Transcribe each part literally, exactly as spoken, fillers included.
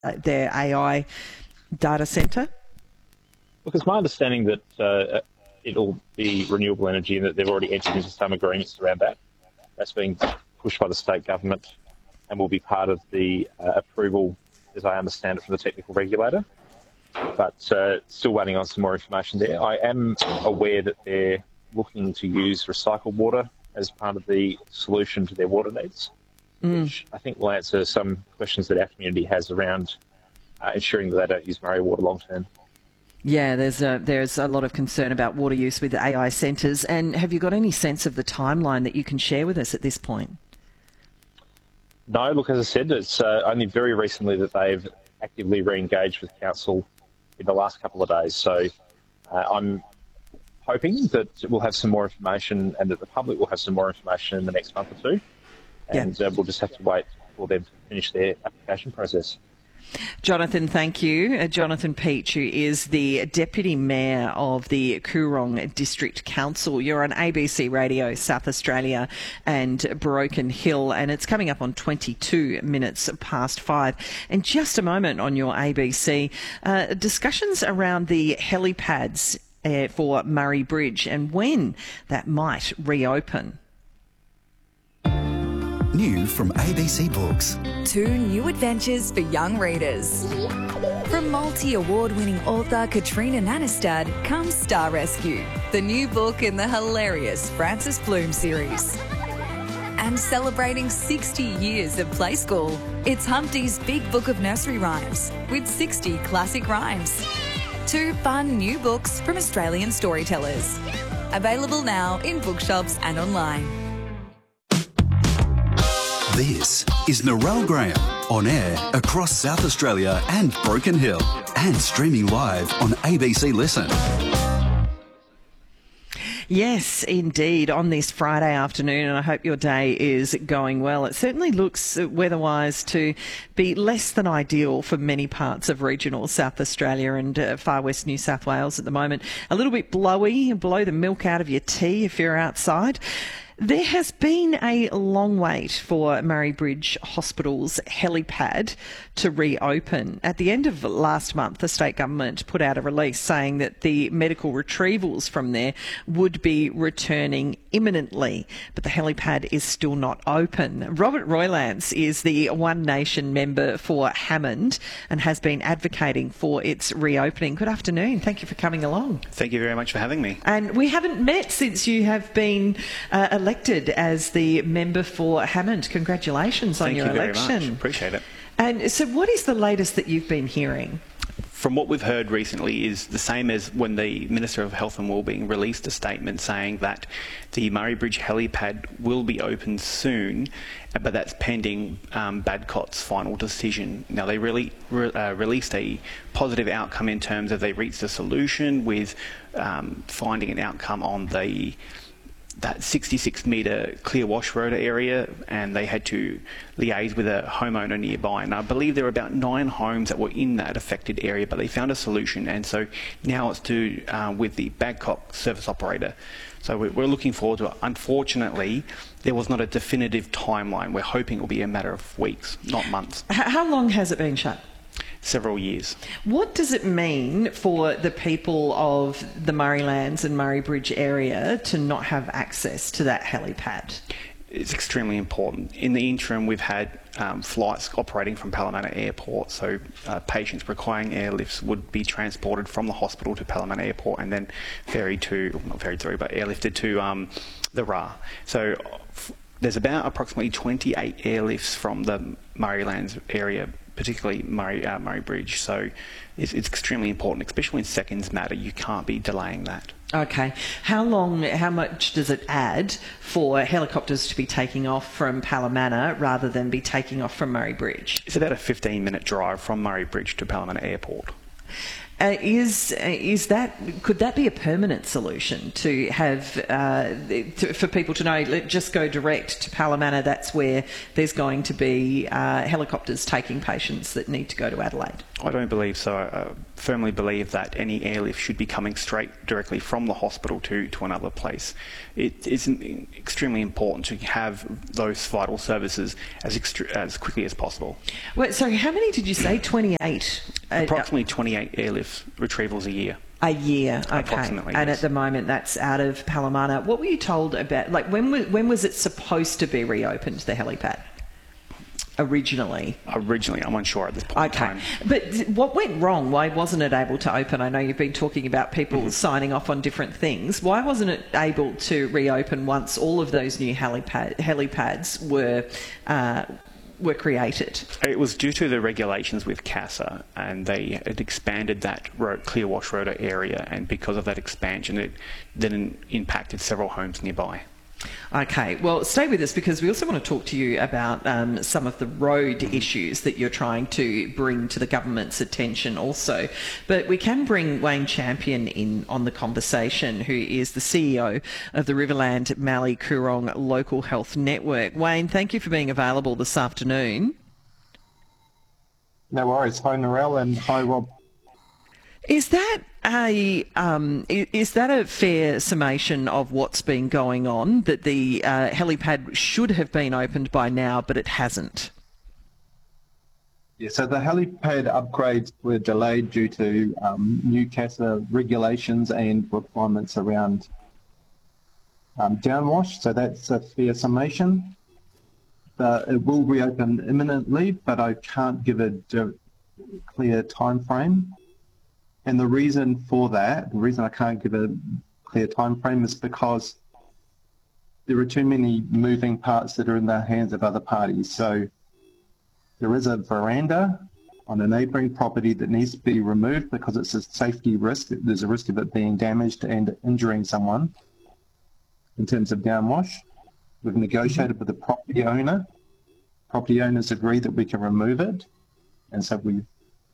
uh, their A I data centre? Look, it's my understanding that uh, it'll be renewable energy and that they've already entered into some agreements around that. That's being pushed by the state government and will be part of the uh, approval, as I understand it, from the technical regulator. But uh, still waiting on some more information there. I am aware that they're looking to use recycled water as part of the solution to their water needs, mm. which I think will answer some questions that our community has around uh, ensuring that they don't use Murray water long term. Yeah, there's a, there's a lot of concern about water use with A I centres. And have you got any sense of the timeline that you can share with us at this point? No, look, as I said, it's uh, only very recently that they've actively re-engaged with council in the last couple of days. So uh, I'm hoping that we'll have some more information and that the public will have some more information in the next month or two. And yeah. uh, we'll just have to wait for them to finish their application process. Jonathan, thank you. Uh, Jonathan Peach, who is the Deputy Mayor of the Coorong District Council. You're on A B C Radio, South Australia and Broken Hill, and it's coming up on twenty-two minutes past five. In just a moment on your A B C, uh, discussions around the helipads uh, for Murray Bridge and when that might reopen. New from A B C Books. Two new adventures for young readers. From multi-award-winning author Katrina Nanestad comes Star Rescue, the new book in the hilarious Frances Bloom series. And celebrating sixty years of Play School, it's Humpty's Big Book of Nursery Rhymes with sixty classic rhymes. Two fun new books from Australian storytellers. Available now in bookshops and online. This is Narelle Graham, on air across South Australia and Broken Hill, and streaming live on A B C Listen. Yes, indeed, on this Friday afternoon, and I hope your day is going well. It certainly looks weather-wise to be less than ideal for many parts of regional South Australia and uh, far west New South Wales at the moment. A little bit blowy, blow the milk out of your tea if you're outside. There has been a long wait for Murray Bridge Hospital's helipad to reopen. At the end of last month, the state government put out a release saying that the medical retrievals from there would be returning imminently, but the helipad is still not open. Robert Roylance is the One Nation member for Hammond and has been advocating for its reopening. Good afternoon. Thank you for coming along. Thank you very much for having me. And we haven't met since you have been uh, elected as the member for Hammond. Congratulations on your election. Thank you very much. Appreciate it. And so what is the latest that you've been hearing? From what we've heard recently is the same as when the Minister of Health and Wellbeing released a statement saying that the Murray Bridge helipad will be open soon, but that's pending um, Badcock's final decision. Now, they really re uh, released a positive outcome in terms of they reached a solution with um, finding an outcome on the that sixty-six metre clear wash road area, and they had to liaise with a homeowner nearby. And I believe there were about nine homes that were in that affected area, but they found a solution. And so now it's to uh, with the Badcock service operator. So we're looking forward to it. Unfortunately, there was not a definitive timeline. We're hoping it will be a matter of weeks, not months. How long has it been shut? Several years. What does it mean for the people of the Murraylands and Murray Bridge area to not have access to that helipad? It's extremely important. In the interim, we've had um, flights operating from Parramatta Airport, so uh, patients requiring airlifts would be transported from the hospital to Parramatta Airport and then ferried to, not ferried through, but airlifted to um, the R A. So there's about approximately twenty-eight airlifts from the Murraylands area, particularly Murray, uh, Murray Bridge. So it's, it's extremely important, especially when seconds matter. You can't be delaying that. Okay. How long, how much does it add for helicopters to be taking off from Parramatta rather than be taking off from Murray Bridge? It's about a fifteen minute drive from Murray Bridge to Parramatta Airport. Uh, is is that could that be a permanent solution to have uh, to, for people to know? Let just go direct to Parramatta. That's where there's going to be uh, helicopters taking patients that need to go to Adelaide. I don't believe so. I firmly believe that any airlift should be coming straight directly from the hospital to, to another place. It is extremely important to have those vital services as extre- as quickly as possible. Well, so how many did you say? twenty-eight? Approximately twenty-eight airlift retrievals a year. A year, okay. Approximately, and yes. at the moment, that's out of Parramatta. What were you told about? Like, when was, when was it supposed to be reopened, the helipad? Originally? Originally, I'm unsure at this point okay. in time. But what went wrong? Why wasn't it able to open? I know you've been talking about people Mm-hmm. signing off on different things. Why wasn't it able to reopen once all of those new helipad, helipads were uh, were created? It was due to the regulations with CASA, and they had expanded that road, Clearwash Road area, and because of that expansion, it then impacted several homes nearby. Okay, well, stay with us because we also want to talk to you about um, some of the road issues that you're trying to bring to the government's attention also. But we can bring Wayne Champion in on the conversation, who is the C E O of the Riverland Mallee Coorong Local Health Network. Wayne, thank you for being available this afternoon. No worries. Hi, Narelle, and hi, Rob. Is that a um, is that a fair summation of what's been going on, that the uh, helipad should have been opened by now, but it hasn't? Yeah, so the helipad upgrades were delayed due to um, new CASA regulations and requirements around um, downwash, so that's a fair summation. Uh, it will reopen imminently, but I can't give a clear time frame. And the reason for that, the reason I can't give a clear time frame is because there are too many moving parts that are in the hands of other parties. So there is a veranda on a neighbouring property that needs to be removed because it's a safety risk. There's a risk of it being damaged and injuring someone in terms of downwash. We've negotiated with the property owner. Property owners agree that we can remove it. And so we've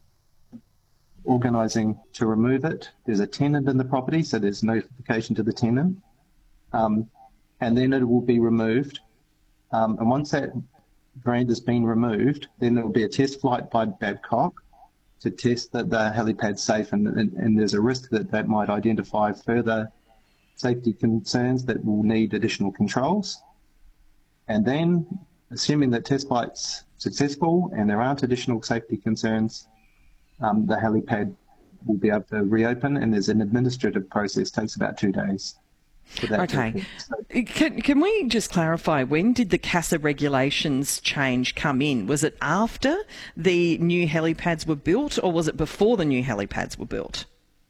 organising to remove it. There's a tenant in the property, so there's notification to the tenant. Um, and then it will be removed. Um, and once that veranda has been removed, then there will be a test flight by Babcock to test that the helipad's safe, and, and, and there's a risk that that might identify further safety concerns that will need additional controls. And then, assuming that test flight's successful and there aren't additional safety concerns, Um, the helipad will be able to reopen, and there's an administrative process. Takes about two days. For that okay. Can, can we just clarify, when did the CASA regulations change come in? Was it after the new helipads were built, or was it before the new helipads were built?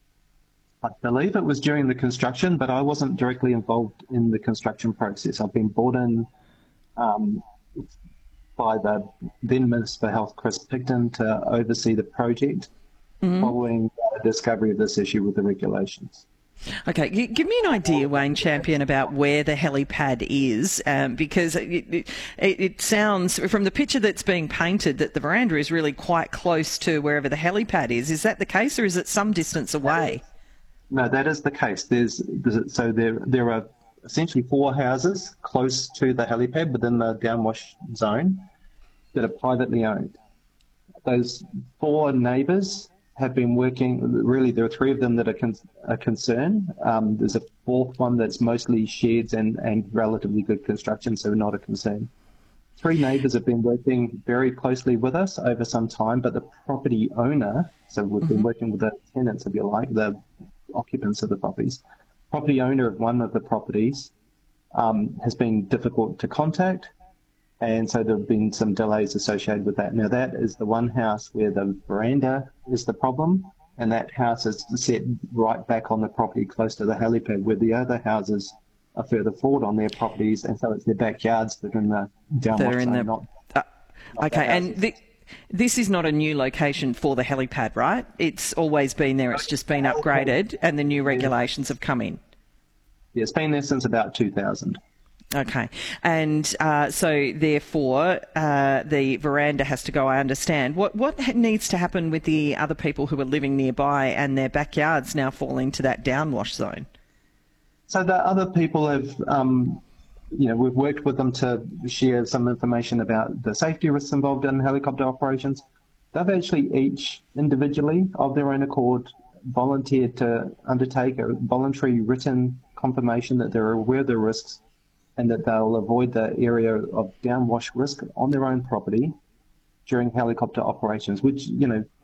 I believe it was during the construction, but I wasn't directly involved in the construction process. I've been brought in um, by the then Minister for Health, Chris Picton, to oversee the project mm-hmm. following the discovery of this issue with the regulations. Okay, give me an idea, Wayne Champion, about where the helipad is, um, because it, it, it sounds, from the picture that's being painted, that the veranda is really quite close to wherever the helipad is. Is that the case, or is it some distance away? No, that is the case. There's, there's so there there are essentially four houses close to the helipad within the downwash zone that are privately owned. Those four neighbours have been working, really there are three of them that are con- a concern. Um, there's a fourth one that's mostly sheds and, and relatively good construction, so not a concern. Three neighbours have been working very closely with us over some time, but the property owner, so we've mm-hmm. been working with the tenants, if you like, the occupants of the properties, property owner of one of the properties um, has been difficult to contact, and so there have been some delays associated with that. Now that is the one house where the veranda is the problem, and that house is set right back on the property close to the helipad, where the other houses are further forward on their properties, and so it's their backyards that are in the downwash zone. The, not, uh, not okay, and the, this is not a new location for the helipad, right? It's always been there, it's just been upgraded, and the new regulations have come in. Yeah, it's been there since about two thousand. Okay. And uh, so, therefore, uh, the veranda has to go, I understand. What what needs to happen with the other people who are living nearby and their backyards now fall into that downwash zone? So the other people have, um, you know, we've worked with them to share some information about the safety risks involved in helicopter operations. They've actually each individually, of their own accord, volunteered to undertake a voluntary written confirmation that they're aware of the risks and that they'll avoid the area of downwash risk on their own property during helicopter operations, which, you know,